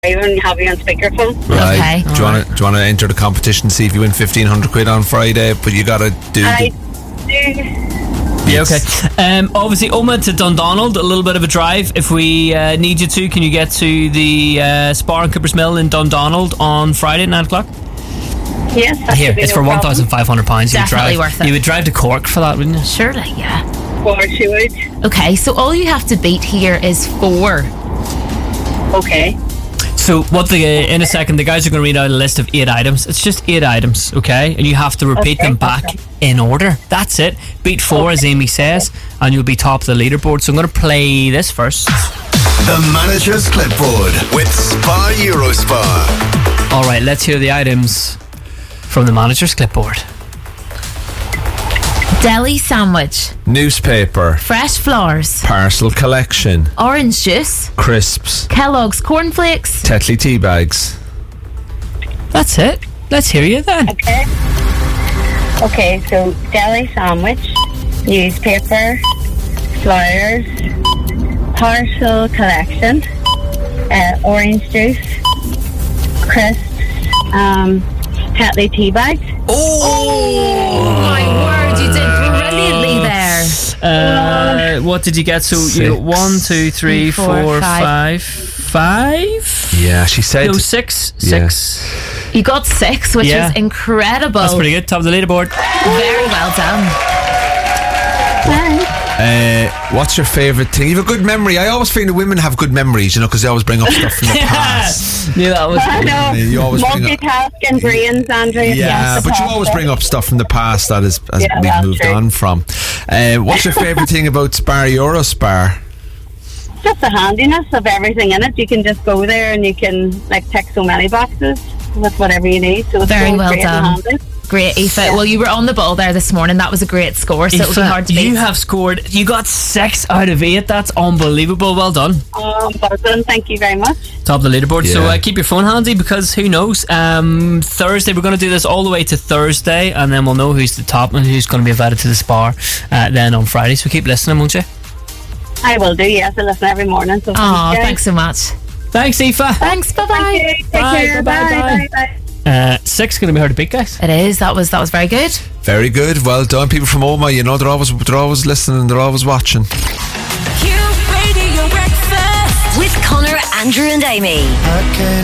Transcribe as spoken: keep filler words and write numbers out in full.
I even have you on speakerphone. Right. Okay. Do you want to do you want to enter the competition? See if you win fifteen hundred quid on Friday, but you got to do. I the, do. Yeah, okay. Um, obviously, Uma to Dundonald, a little bit of a drive. If we uh, need you to, can you get to the uh, Spar in Cooper's Mill in Dundonald on Friday at nine o'clock? Yes, that Here, should be it's no for problem. one thousand five hundred pounds. Definitely drive, worth it. You would drive to Cork for that, wouldn't you? Surely, yeah. Of course you would. Okay, so all you have to beat here is four. Okay. So, what the uh, in a second, the guys are going to read out a list of eight items. It's just eight items, okay? And you have to repeat Okay, them back okay. in order. That's it. Beat four, Okay. as Amy says, and you'll be top of the leaderboard. So, I'm going to play this first. The Manager's Clipboard with Spar Eurospar. All right, let's hear the items from the manager's clipboard. Deli sandwich, newspaper, fresh flowers, parcel collection, orange juice, crisps, Kellogg's cornflakes. Tetley tea bags. That's it. Let's hear you then. Okay. Okay, so deli sandwich, newspaper, flyers, parcel collection, uh, orange juice, crisps, um, Tetley tea bags. Oh my word, you did brilliantly there. Uh, what did you get? So you got one, two, three, Four, four, five. five, five. Yeah, she said. No, six, Yeah. six. You got six, which Yeah. was incredible. That's pretty good. Top of the leaderboard. Very well done. Uh, what's your favourite thing? You have a good memory. I always find that women have good memories, you know, because they always bring up stuff from the past. Yeah, that was. I know. You always bring up- Multitasking brains, Andrew. Yeah, Yes, but you always bring up stuff from the past that is, as Yeah, we've that's moved true. on from. Uh, what's your favourite thing about Spar Eurospar? just the handiness of everything in it. You can just go there and you can like tick so many boxes with whatever you need. So it's Very so well great and done. handy. Great, Aoife. Yeah. Well, you were on the ball there this morning. That was a great score, so it would be hard to beat. You have scored. You got six out of eight. That's unbelievable. Well done. Um, but done. Thank you very much. Top of the leaderboard. So Yeah. uh, keep your phone handy because who knows? Um, Thursday we're going to do this all the way to Thursday, and then we'll know who's the top and who's going to be invited to the Spar. Uh, then on Friday. So keep listening, won't you? I will do. Yes, I listen every morning. So Oh, thanks, guys. thanks so much. Thanks, Aoife. Thanks. Bye Thank bye. you. Take Bye, care. bye, Bye. bye. Bye. Bye. Uh, six going to be hard to beat, guys. It is. That was that was very good. Very good. Well done. People from Oma, you know, they're always they're always listening. They're always watching. Q Radio Breakfast with Connor, Andrew, and Amy.